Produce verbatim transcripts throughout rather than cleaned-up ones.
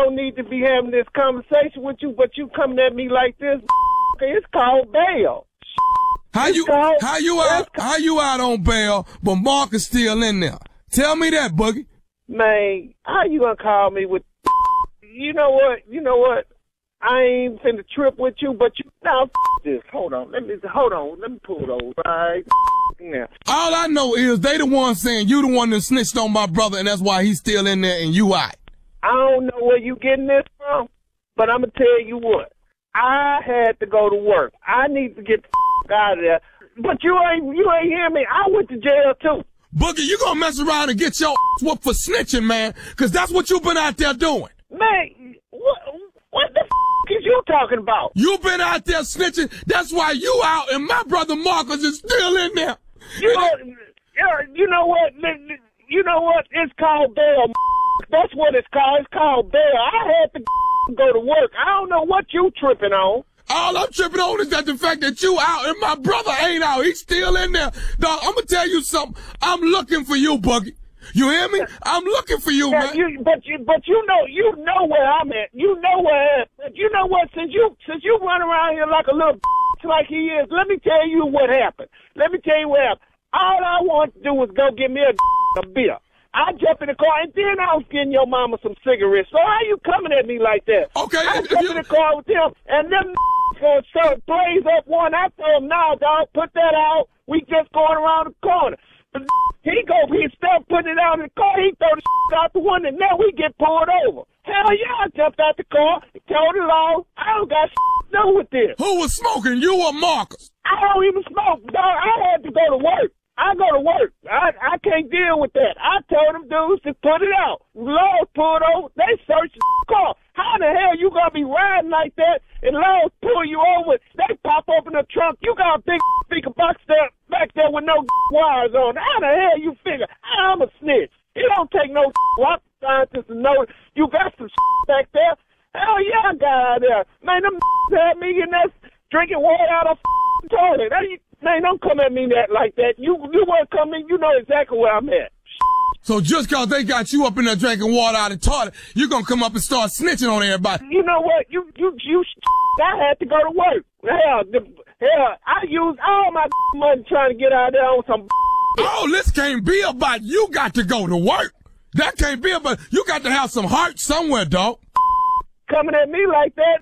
don't need to be having this conversation with you, but you coming at me like this. It's called bail. How it's you called, how you out how you out on bail, but Mark is still in there? Tell me that, Boogie. Man, how you gonna call me with? You know what? You know what? I ain't finna trip with you, but you now this. Hold on, let me hold on. Let me pull those right now. All I know is they the one saying you the one that snitched on my brother, and that's why he's still in there and you out. I don't know where you getting this from, but I'm gonna tell you what. I had to go to work. I need to get the f- out of there. But you ain't you ain't hear me. I went to jail too. Boogie, you gonna mess around and get your ass whooped for snitching, man, because that's what you been out there doing. Man, what what the f- is you talking about? You been out there snitching. That's why you out, and my brother Marcus is still in there. You know, you know what? You know what? It's called bail. That's what it's called. It's called bail. I had to go to work. I don't know what you tripping on. All I'm tripping on is that the fact that you out and my brother ain't out. He's still in there. Dog, I'm going to tell you something. I'm looking for you, Boogie. You hear me? I'm looking for you, yeah, man. You, but you, but you know, you know where I'm at. You know where. But you know what? Since you, since you run around here like a little like he is, let me tell you what happened. Let me tell you what happened. All I want to do was go get me a, a beer. I jump in the car, and then I was getting your mama some cigarettes. So how you coming at me like that? Okay. I jump you... in the car with them, and them gonna start blaze up one. I told him, nah, dog, put that out. We just going around the corner. He go, he start putting it out in the car. He throw the out the window. Now we get pulled over. Hell yeah, I jumped out the car, told the law. I don't got to do with this. Who was smoking, you or Marcus? I don't even smoke, dog. I had to go to work. I go to work. I I can't deal with that. I told them dudes to put it out. Laws pulled over. They searched the car. How the hell you gonna be riding like that and laws pull you over? They pop open the trunk. You got a big speaker box there back there with no wires on. How the hell you figure I'm a snitch? It don't take no rocket scientist to know you got some back there. Hell yeah, I got out there. Man, them had me in there drinking water out of the toilet. Man, don't come at me that like that. You you want to come in, you know exactly where I'm at. So just cause they got you up in there drinking water out of the toilet, you gonna come up and start snitching on everybody. You know what? You you you. I had to go to work. Hell, the, hell, I used all my money trying to get out there on some. Oh, this can't be about you got to go to work. That can't be about you got to have some heart somewhere, dog. Coming at me like that.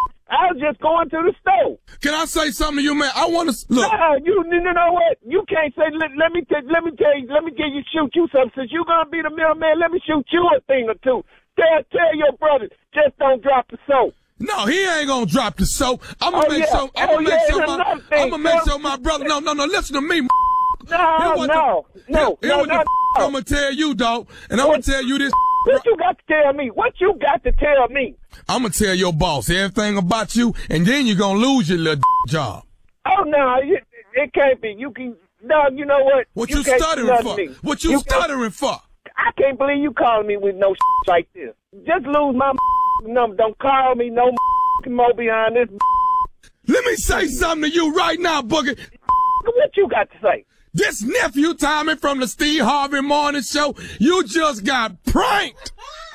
I was just going to the store. Can I say something to you, man? I want to look. No, you, you know what? You can't say. Let, let me t- let me tell you. Let me get you shoot you something. Since you're gonna be the middleman, let me shoot you a thing or two. Tell tell your brother just don't drop the soap. No, he ain't gonna drop the soap. I'm gonna oh, make yeah. sure. I'm oh, gonna yeah, make sure my. Thing, I'm gonna make sure my brother. No, no, no. Listen to me. No, no, the, no, here, here no, what no, the no. I'm gonna tell you, dog, and I'm what, gonna tell you this. What you got to tell me? What you got to tell me? I'm gonna tell your boss everything about you, and then you're gonna lose your little job. Oh no, it, it can't be. You can. No, you know what? What you, you can't stuttering for? Me. What you, you stuttering for? I can't believe you calling me with no like this. Just lose my number. Don't call me no more behind this. Let me say something to you right now, Boogie. What you got to say? This nephew Tommy from the Steve Harvey Morning Show, you just got pranked.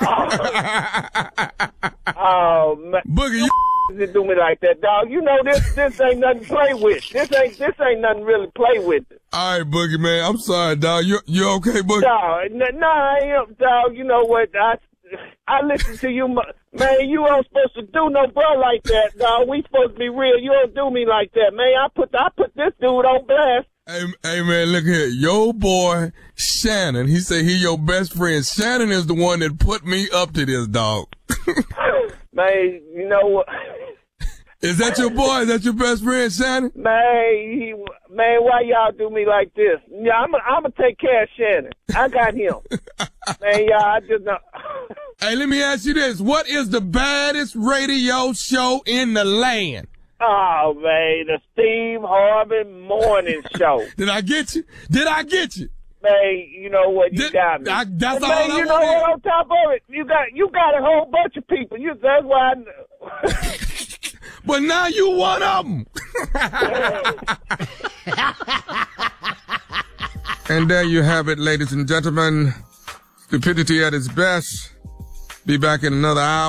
Oh man, Boogie, you didn't do me like that, dog. You know this. This ain't nothing to play with. This ain't. This ain't nothing really to play with. All right, Boogie man. I'm sorry, dog. You you okay, Boogie? Dog, no, nah, I ain't, dog. You know what? I I listen to you, man. You ain't supposed to do no bro like that, dog. We supposed to be real. You don't do me like that, man. I put I put this dude on blast. Hey, hey, man, look here. Your boy, Shannon, he said he your best friend. Shannon is the one that put me up to this, dog. Man, you know what? Is that your boy? Is that your best friend, Shannon? Man, he, man, why y'all do me like this? Yeah, I'm gonna I'm take care of Shannon. I got him. Man, y'all, I just know. Hey, let me ask you this. What is the baddest radio show in the land? Oh, man, the Steve Harvey Morning Show. Did I get you? Did I get you? Man, you know what? You Did, got me. I, that's and all man, I you know want what? On top of it, you got you got a whole bunch of people. You that's why. I But now you one of them. And there you have it, ladies and gentlemen. Stupidity at its best. Be back in another hour.